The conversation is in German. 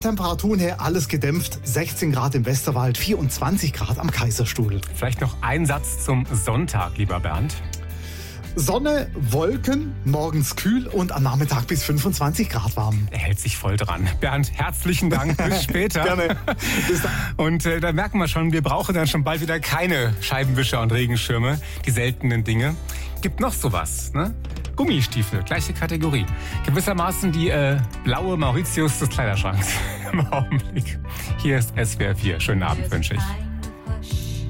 Temperaturen her alles gedämpft, 16 Grad im Westerwald, 24 Grad am Kaiserstuhl. Vielleicht noch ein Satz zum Sonntag, lieber Bernd. Sonne, Wolken, morgens kühl und am Nachmittag bis 25 Grad warm. Er hält sich voll dran. Bernd, herzlichen Dank. Bis später. Gerne. Bis dann. Und da merken wir schon, wir brauchen dann schon bald wieder keine Scheibenwischer und Regenschirme. Die seltenen Dinge. Gibt noch sowas, ne? Gummistiefel, gleiche Kategorie. Gewissermaßen die blaue Mauritius des Kleiderschranks im Augenblick. Hier ist SWR 4. Schönen Abend wünsche ich.